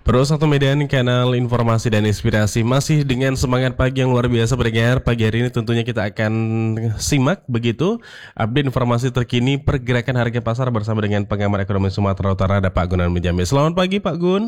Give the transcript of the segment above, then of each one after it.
Pro Satu Medan, kanal informasi dan inspirasi, masih dengan semangat pagi yang luar biasa pendengar. Pagi hari ini tentunya kita akan simak begitu update informasi terkini pergerakan harga pasar bersama dengan pengamat ekonomi Sumatera Utara, ada Pak Gunan Menjamin. Selamat pagi Pak Gun.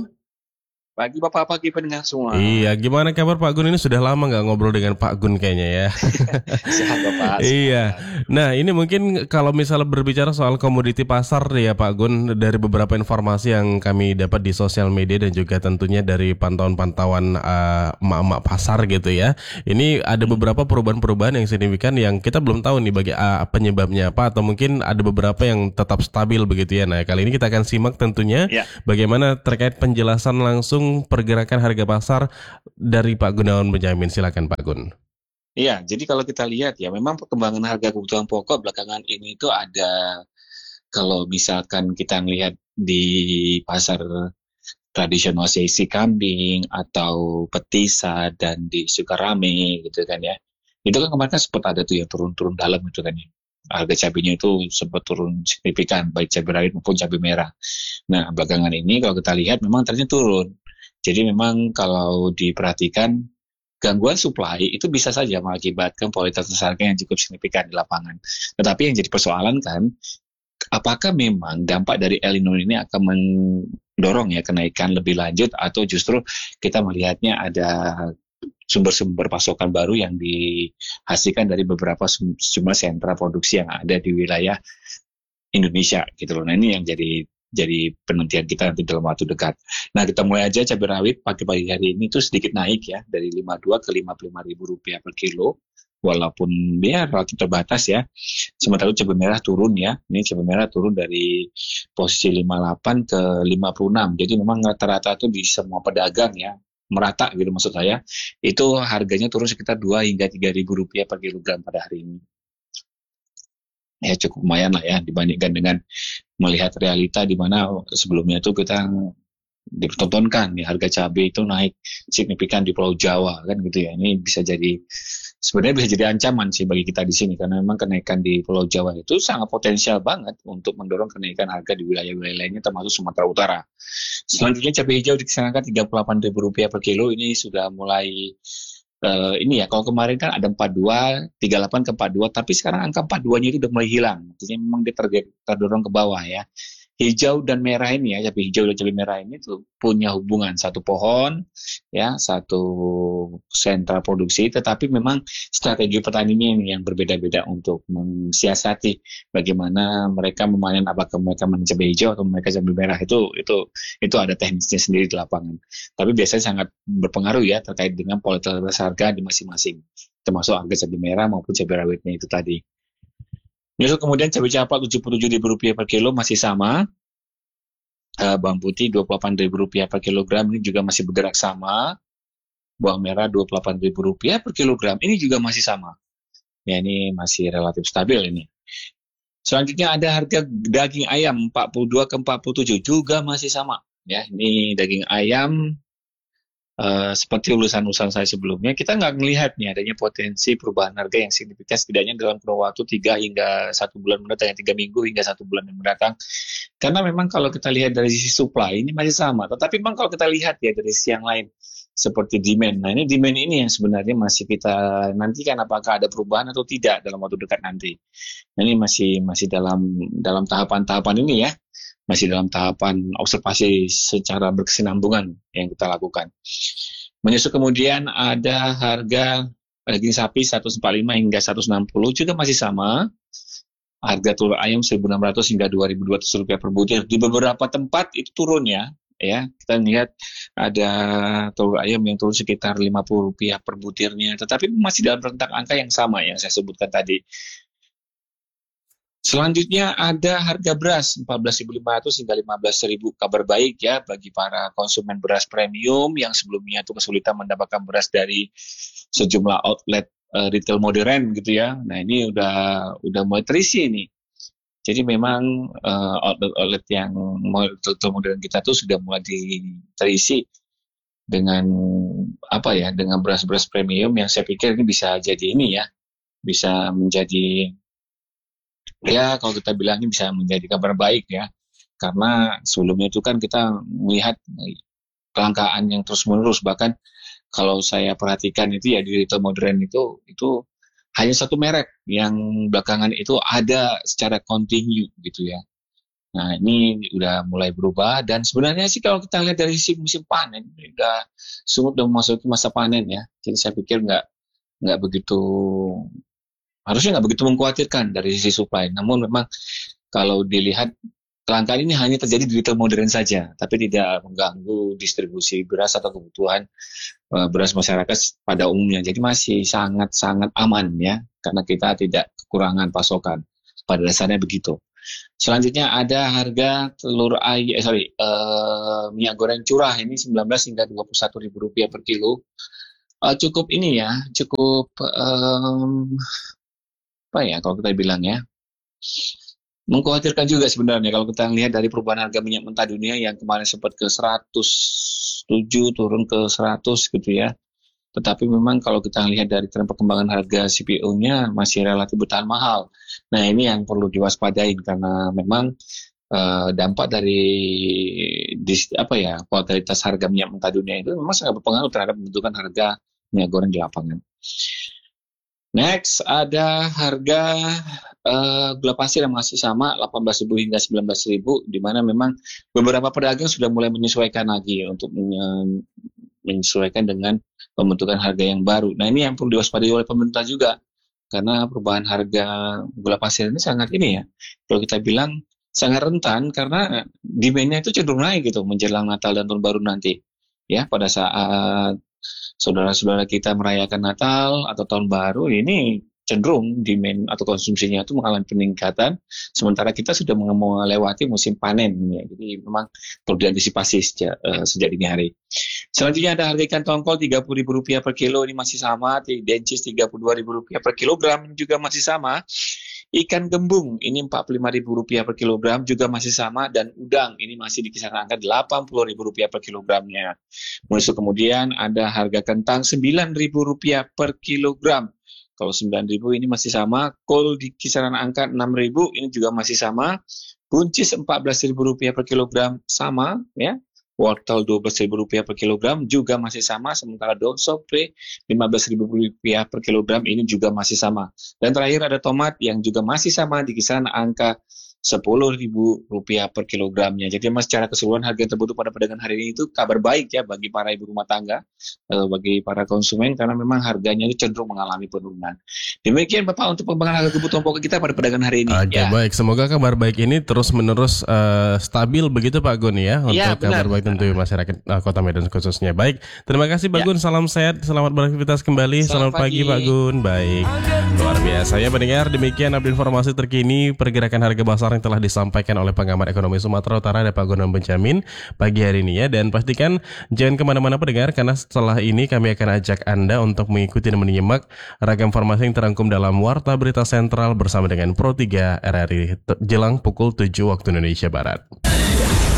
Pagi Bapak, pagi pendengar semua. Iya, gimana kabar Pak Gun? Ini sudah lama nggak ngobrol dengan Pak Gun kayaknya ya. Sehat Bapak, Iya. sehat. Nah, ini mungkin kalau misalnya berbicara soal komoditi pasar ya Pak Gun, dari beberapa informasi yang kami dapat di sosial media dan juga tentunya dari pantauan-pantauan emak-emak pasar gitu ya. Ini ada Hmm, beberapa perubahan-perubahan yang signifikan yang kita belum tahu nih bagi penyebabnya apa, atau mungkin ada beberapa yang tetap stabil begitu ya. Nah, kali ini kita akan simak tentunya ya, bagaimana terkait penjelasan langsung pergerakan harga pasar dari Pak Gunawan Benjamin. Silakan Pak Gun. iya. Jadi kalau kita lihat ya, memang perkembangan harga kebutuhan pokok belakangan ini itu ada. Kalau misalkan kita lihat di pasar tradisional seisi kambing atau petisa dan di Sukarame gitu kan ya. Itu kan kemarin kan sempat ada tuh yang turun-turun dalam itu kan ya. Harga cabenya itu sempat turun signifikan, baik cabai rawit maupun cabai merah. Nah, belakangan ini kalau kita lihat memang trennya turun. Jadi memang kalau diperhatikan gangguan supply itu bisa saja mengakibatkan volatilitas harga yang cukup signifikan di lapangan. Tetapi yang jadi persoalan kan, apakah memang dampak dari El Nino ini akan mendorong ya kenaikan lebih lanjut atau justru kita melihatnya ada sumber-sumber pasokan baru yang dihasilkan dari beberapa sejumlah sentra produksi yang ada di wilayah Indonesia gitu loh. Nah ini yang jadi penantian kita nanti dalam waktu dekat. Nah kita mulai aja cabai rawit pagi-pagi hari ini tuh sedikit naik ya dari 52 ke 55 ribu rupiah per kilo. Walaupun dia relatif terbatas ya. Sementara itu cabai merah turun ya. Ini cabai merah turun dari posisi 58 ke 56. Jadi memang rata-rata tuh di semua pedagang ya merata gitu maksud saya. Itu harganya turun sekitar 2 hingga 3 ribu rupiah per kilogram pada hari ini. Ya cukup lumayan lah ya dibandingkan dengan melihat realita di mana sebelumnya itu kita dipertontonkan nih harga cabai itu naik signifikan di Pulau Jawa kan gitu ya. Ini bisa jadi sebenarnya bisa jadi ancaman sih bagi kita di sini karena memang kenaikan di Pulau Jawa itu sangat potensial banget untuk mendorong kenaikan harga di wilayah-wilayah lainnya termasuk Sumatera Utara. Selanjutnya cabai hijau dikisaran Rp38.000 per kilo ini sudah mulai ini ya, kalau kemarin kan ada 42, 38 ke 42, tapi sekarang angka 42-nya itu udah mulai hilang. Artinya memang dia terdorong ke bawah ya. Hijau dan merah ini ya, cabai hijau dan cabai merah ini tuh punya hubungan satu pohon, ya, satu sentra produksi, tetapi memang strategi petaninya ini yang berbeda-beda untuk mensiasati bagaimana mereka memanen, apakah mereka memanen cabai hijau atau mereka cabai merah itu ada teknisnya sendiri di lapangan. Tapi biasanya sangat berpengaruh ya terkait dengan volatilitas harga di masing-masing, termasuk harga cabai merah maupun cabai rawitnya itu tadi. Lalu kemudian cabai caprak Rp77.000 per kilo masih sama. Bawang putih Rp28.000 per kilogram ini juga masih bergerak sama. Bawang merah Rp28.000 per kilogram ini juga masih sama. Ya ini masih relatif stabil ini. Selanjutnya ada harga daging ayam 42 ke 47 juga masih sama. Ya ini daging ayam seperti urusan-urusan saya sebelumnya, kita nggak melihat nih adanya potensi perubahan harga yang signifikan setidaknya dalam kurun waktu 3 hingga 1 bulan mendatang, 3 minggu hingga 1 bulan yang mendatang. Karena memang kalau kita lihat dari sisi supply ini masih sama, tetapi memang kalau kita lihat ya dari sisi yang lain seperti demand. Nah ini demand ini yang sebenarnya masih kita nantikan apakah ada perubahan atau tidak dalam waktu dekat nanti. Nah, ini masih masih dalam tahapan-tahapan ini ya, masih dalam tahapan observasi secara berkesinambungan yang kita lakukan. Menyusul kemudian ada harga daging sapi 145 hingga 160 juga masih sama. Harga telur ayam 1.600 hingga Rp2.200 per butir. Di beberapa tempat itu turun ya. Ya, kita lihat ada telur ayam yang turun sekitar Rp50 per butirnya, tetapi masih dalam rentang angka yang sama yang saya sebutkan tadi. Selanjutnya ada harga beras 14.500 hingga 15.000. Kabar baik ya bagi para konsumen beras premium yang sebelumnya itu kesulitan mendapatkan beras dari sejumlah outlet retail modern gitu ya. Nah, ini udah mulai terisi ini. Jadi memang outlet-outlet yang retail modern kita tuh sudah mulai terisi dengan apa ya, dengan beras-beras premium yang saya pikir ini bisa jadi ini ya, bisa menjadi ya kalau kita bilang ini bisa menjadi kabar baik ya karena sebelumnya itu kan kita melihat kelangkaan yang terus-menerus. Bahkan kalau saya perhatikan itu ya di retail modern itu hanya satu merek yang belakangan itu ada secara kontinu gitu ya. Nah ini udah mulai berubah dan sebenarnya sih kalau kita lihat dari sisi musim panen, udah memasuki masa panen ya. Jadi saya pikir nggak begitu harusnya nggak begitu mengkhawatirkan dari sisi supply. Namun memang kalau dilihat kelangkaan ini hanya terjadi di retail modern saja, tapi tidak mengganggu distribusi beras atau kebutuhan beras masyarakat pada umumnya. Jadi masih sangat-sangat aman ya, karena kita tidak kekurangan pasokan. Pada dasarnya begitu. Selanjutnya ada harga minyak goreng curah ini 19 hingga Rp21.000 per kilo. Cukup ini ya, cukup apa ya kalau kita bilang ya, mengkhawatirkan juga sebenarnya kalau kita lihat dari perubahan harga minyak mentah dunia yang kemarin sempat ke 107 turun ke 100 gitu ya. Tetapi memang kalau kita lihat dari tren perkembangan harga CPO-nya masih relatif bertahan mahal. Nah ini yang perlu diwaspadai karena memang dampak dari volatilitas harga minyak mentah dunia itu memang sangat berpengaruh terhadap pembentukan harga minyak goreng di lapangan. Next ada harga gula pasir yang masih sama 18.000 hingga 19.000, di mana memang beberapa pedagang sudah mulai menyesuaikan lagi untuk menyesuaikan dengan pembentukan harga yang baru. Nah ini yang perlu diwaspadai oleh pemerintah juga, karena perubahan harga gula pasir ini sangat ini ya, kalau kita bilang sangat rentan karena demand-nya itu cenderung naik gitu menjelang Natal dan Tahun Baru nanti. Ya pada saat saudara-saudara kita merayakan Natal atau Tahun Baru ini cenderung demand atau konsumsinya itu mengalami peningkatan, sementara kita sudah melewati musim panen ya. Jadi memang perlu diantisipasi sejak dini hari. Selanjutnya ada harga ikan tongkol Rp30.000 per kilo, ini masih sama. Dencis Rp32.000 per kilogram juga masih sama. Ikan gembung ini Rp45.000 per kilogram juga masih sama, dan udang ini masih di kisaran angka Rp80.000 per kilogramnya. Kemudian ada harga kentang Rp9.000 per kilogram. Kalau 9.000 ini masih sama. Kol di kisaran angka 6.000 ini juga masih sama. Buncis Rp14.000 per kilogram sama ya. Wortel Rp12.000 per kilogram juga masih sama. Sementara daun sopre Rp15.000 per kilogram ini juga masih sama. Dan terakhir ada tomat yang juga masih sama di kisaran angka Rp10.000 per kilogramnya. Jadi mas secara keseluruhan harga yang terbentuk pada perdagangan hari ini itu kabar baik ya bagi para ibu rumah tangga, bagi para konsumen, karena memang harganya itu cenderung mengalami penurunan. Demikian Bapak untuk pengembangan harga kebutuhan pokok kita pada perdagangan hari ini. Oke, ya. Baik, semoga kabar baik ini terus menerus stabil begitu Pak Gun ya, untuk kabar baik tentu masyarakat Kota Medan khususnya. Baik, terima kasih Pak Gun, salam sehat, selamat beraktivitas kembali. Selamat pagi Pak Gun. Baik, luar biasa ya pendengar, demikian update informasi terkini pergerakan harga pasar yang telah disampaikan oleh pengamat ekonomi Sumatera Utara ada Pak Gunan Benjamin pagi hari ini ya. Dan pastikan jangan kemana-mana pendengar, karena setelah ini kami akan ajak Anda untuk mengikuti dan menyimak ragam informasi yang terangkum dalam Warta Berita Sentral bersama dengan Pro 3 RRI jelang pukul 7 waktu Indonesia Barat.